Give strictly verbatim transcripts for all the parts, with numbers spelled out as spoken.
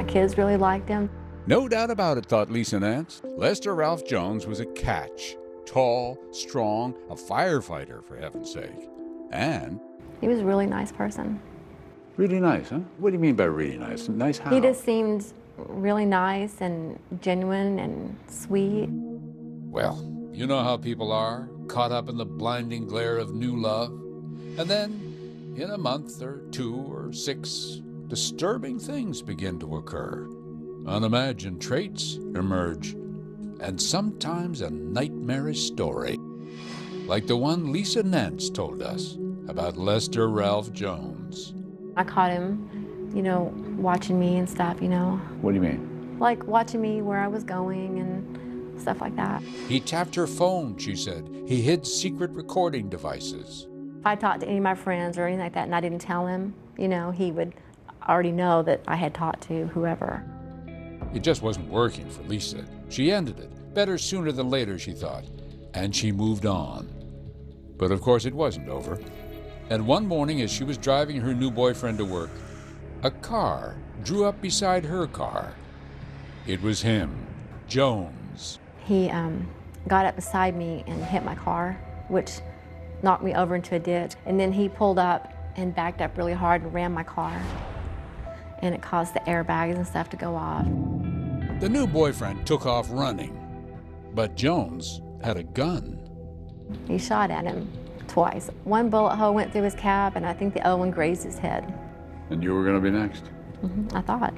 My kids really liked him. No doubt about it, thought Lisa Nance. Lester Ralph Jones was a catch. Tall, strong, a firefighter, for heaven's sake. And he was a really nice person. Really nice, huh? What do you mean by really nice? Nice how? He just seemed really nice and genuine and sweet. Well, you know how people are, caught up in the blinding glare of new love. And then, in a month or two or six, disturbing things begin to occur. Unimagined traits emerge, and sometimes a nightmarish story, like the one Lisa Nance told us about Lester Ralph Jones. I caught him, you know, watching me and stuff, you know. What do you mean? Like watching me where I was going and stuff like that. He tapped her phone, she said. He hid secret recording devices. If I talked to any of my friends or anything like that and I didn't tell him, you know, he would already know that I had talked to whoever. It just wasn't working for Lisa. She ended it. Better sooner than later, she thought. And she moved on. But of course it wasn't over. And one morning as she was driving her new boyfriend to work, a car drew up beside her car. It was him, Jones. He um, got up beside me and hit my car, which knocked me over into a ditch. And then he pulled up and backed up really hard and ran my car. And it caused the airbags and stuff to go off. The new boyfriend took off running, but Jones had a gun. He shot at him twice. One bullet hole went through his cap, and I think the other one grazed his head. And you were going to be next? Mm-hmm. I thought.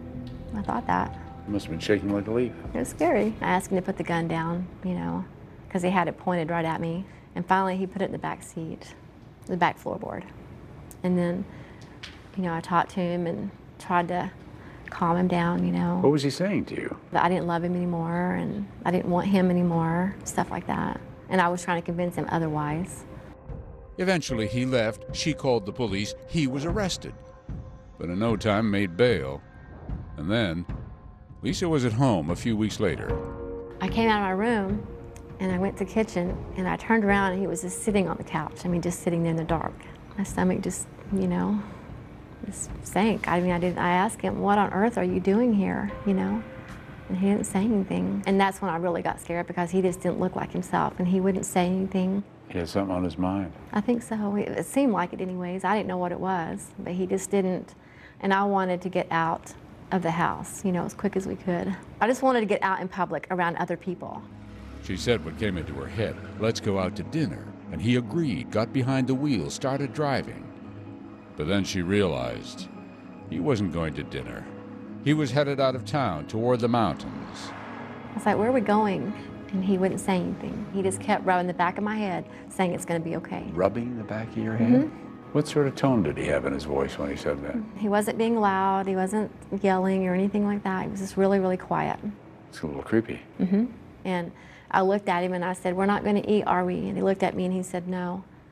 I thought that. You must have been shaking like a leaf. It was scary. I asked him to put the gun down, you know, because he had it pointed right at me. And finally, he put it in the back seat, the back floorboard. And then, you know, I talked to him and tried to calm him down, you know. What was he saying to you? That I didn't love him anymore and I didn't want him anymore, stuff like that. And I was trying to convince him otherwise. Eventually he left, she called the police, he was arrested. But in no time made bail. And then, Lisa was at home a few weeks later. I came out of my room and I went to the kitchen and I turned around and he was just sitting on the couch. I mean, just sitting there in the dark. My stomach just, you know, just sank. I mean, I didn't, I asked him, what on earth are you doing here, you know? And he didn't say anything. And that's when I really got scared because he just didn't look like himself and he wouldn't say anything. He had something on his mind. I think so. It seemed like it anyways. I didn't know what it was, but he just didn't. And I wanted to get out of the house, you know, as quick as we could. I just wanted to get out in public around other people. She said what came into her head, let's go out to dinner. And he agreed, got behind the wheel, started driving. But then she realized he wasn't going to dinner. He was headed out of town toward the mountains. I was like, where are we going? And he wouldn't say anything. He just kept rubbing the back of my head, saying it's going to be okay. Rubbing the back of your head? Mm-hmm. What sort of tone did he have in his voice when he said that? He wasn't being loud. He wasn't yelling or anything like that. He was just really, really quiet. It's a little creepy. Mm-hmm. And I looked at him and I said, we're not going to eat, are we? And he looked at me and he said, no.